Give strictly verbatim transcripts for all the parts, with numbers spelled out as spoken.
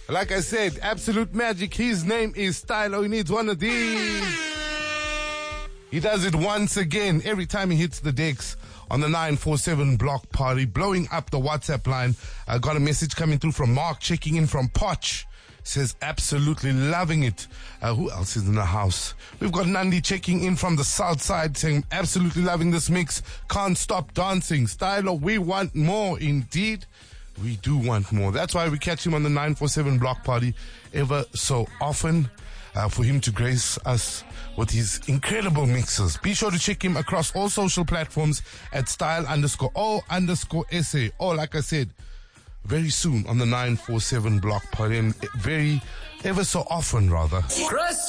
Like I said, absolute magic. His name is Stylo. He needs one of these. He does it once again every time he hits the decks on the nine four seven block party, blowing up the WhatsApp line. I got a message coming through from Mark, checking in from Poch. Says absolutely loving it. Uh, who else is in the house? We've got Nandi checking in from the south side saying absolutely loving this mix. Can't stop dancing. Stylo, we want more. Indeed, we do want more. That's why we catch him on the nine four seven block party ever so often. Uh, for him to grace us with his incredible mixes. Be sure to check him across all social platforms at style underscore o underscore sa. Or like I said, very soon on the nine four seven block party, and very, ever so often rather. Chris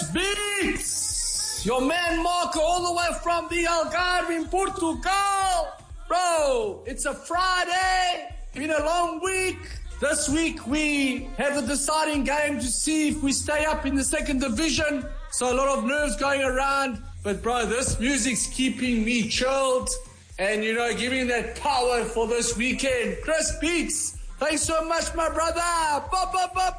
Beats! Your man Marco all the way from the Algarve in Portugal! Bro, it's a Friday, been a long week. This week we have the deciding game to see if we stay up in the second division. So a lot of nerves going around. But bro, this music's keeping me chilled and, you know, giving that power for this weekend. Chris Beats, thanks so much, my brother. Ba, ba, ba,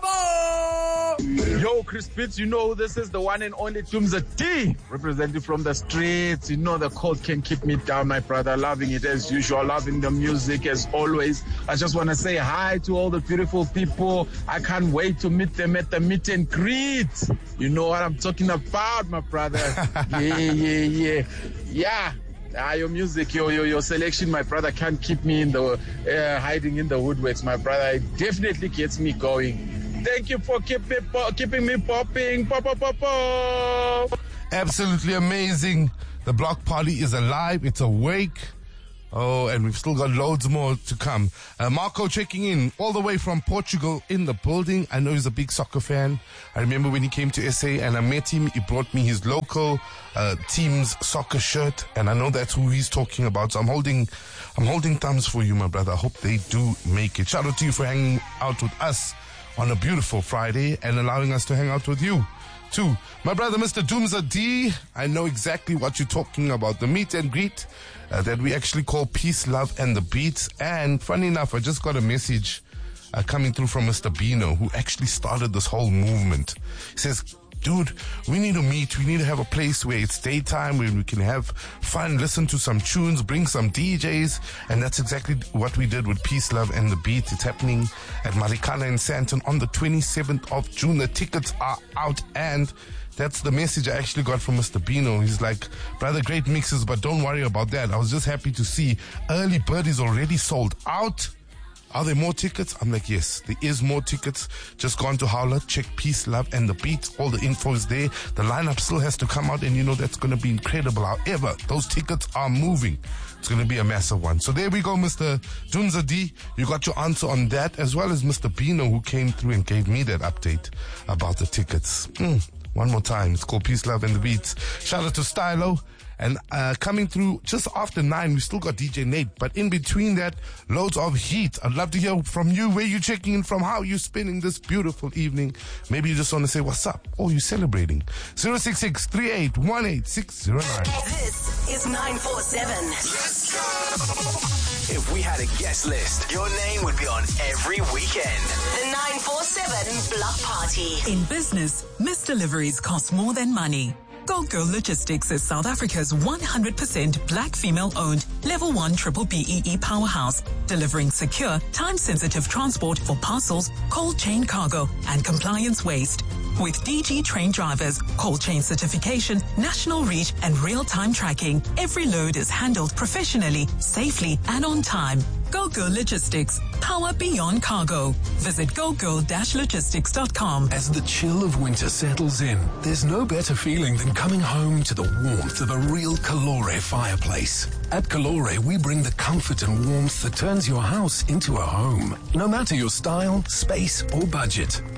ba. Yo, Chris Beats, you know this is the one and only Tumza D, representing from the streets. You know the cold can keep me down, my brother. Loving it as usual, loving the music as always. I just want to say hi to all the beautiful people. I can't wait to meet them at the meet and greet. You know what I'm talking about, my brother. yeah, yeah, yeah. Yeah. Ah, your music, your, your your selection, my brother, can't keep me in the uh, hiding in the woodworks, my brother. It definitely gets me going. Thank you for keep me po- keeping me popping. Pop, pop, pop, pop. Absolutely amazing. The block party is alive. It's awake. Oh, and we've still got loads more to come. Uh, Marco checking in all the way from Portugal in the building. I know he's a big soccer fan. I remember when he came to S A and I met him, he brought me his local uh, team's soccer shirt, and I know that's who he's talking about. So I'm holding, I'm holding thumbs for you, my brother. I hope they do make it. Shout out to you for hanging out with us on a beautiful Friday and allowing us to hang out with you too. My brother, Mister Doomza D, I know exactly what you're talking about. The meet and greet uh, that we actually call Peace, Love, and the Beats. And funny enough, I just got a message uh, coming through from Mister Bino, who actually started this whole movement. He says, dude, we need to meet. We need to have a place where it's daytime, where we can have fun, listen to some tunes, bring some D Js. And that's exactly what we did with Peace, Love, and the Beat. It's happening at Marikana in Sandton on the twenty-seventh of June. The tickets are out, and that's the message I actually got from Mister Bino. He's like, brother, great mixes, but don't worry about that. I was just happy to see early bird is already sold out. Are there more tickets? I'm like, yes, there is more tickets. Just go on to Howler, check Peace, Love, and the Beat. All the info is there. The lineup still has to come out, and you know that's going to be incredible. However, those tickets are moving. It's going to be a massive one. So there we go, Mister Dunza D. You got your answer on that, as well as Mister Bino, who came through and gave me that update about the tickets. Mm, one more time. It's called Peace, Love, and the Beats. Shout out to Stylo. And uh, coming through just after nine, we still got D J Nate. But in between that, loads of heat. I'd love to hear from you, where you checking in from, how you spending this beautiful evening. Maybe you just want to say what's up, or you celebrating. zero six six, three eight one eight, six zero nine. This is nine four seven. Let's go! If we had a guest list, your name would be on every weekend. The nine four seven Block Party. In business, missed deliveries cost more than money. Go Girl Logistics is South Africa's one hundred percent black female-owned Level one Triple B E E powerhouse, delivering secure, time-sensitive transport for parcels, cold chain cargo, and compliance waste. With D G trained drivers, cold chain certification, national reach, and real-time tracking, every load is handled professionally, safely, and on time. Go Girl Logistics, power beyond cargo. Visit go girl dash logistics dot com. As the chill of winter settles in, there's no better feeling than coming home to the warmth of a real Calore fireplace. At Calore, we bring the comfort and warmth that turns your house into a home. No matter your style, space, or budget, be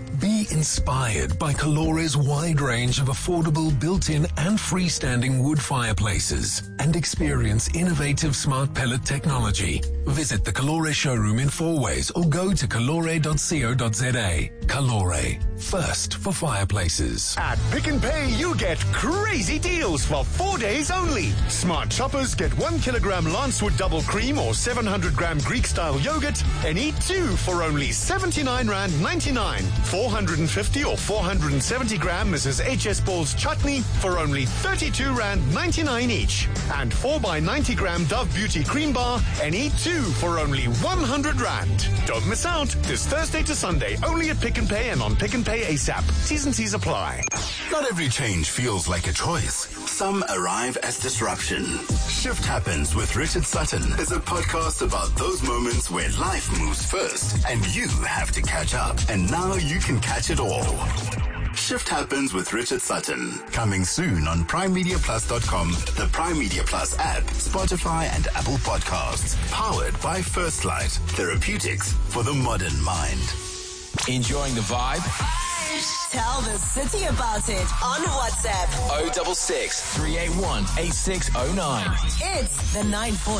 inspired by Calore's wide range of affordable built-in and freestanding wood fireplaces and experience innovative smart pellet technology. Visit the Calore showroom in Fourways or go to calore dot co dot za. Calore, first for fireplaces. At Pick n Pay, you get crazy deals for four days only. Smart shoppers get one kilogram Lancewood double cream or seven hundred gram Greek-style yogurt and eat two for only seventy-nine rand ninety-nine. four hundred fifty or four hundred seventy gram Missus H S Ball's chutney for only thirty-two rand ninety-nine each. And four by ninety gram Dove Beauty cream bar and eat two for only one hundred rand. Don't miss out this Thursday to Sunday only at Pick n Pay and on Pick n Pay ASAP. T's and C's apply. Not every change feels like a choice. Some arrive as disruption. Shift Happens with Richard Sutton is a podcast about those moments where life moves first and you have to catch up. And now you can catch it all. Shift Happens with Richard Sutton. Coming soon on prime media plus dot com, the Prime Media Plus app, Spotify and Apple Podcasts. Powered by First Light. Therapeutics for the modern mind. Enjoying the vibe? Tell the city about it on WhatsApp. oh six six, three eight one, eight six oh nine. It's the nine four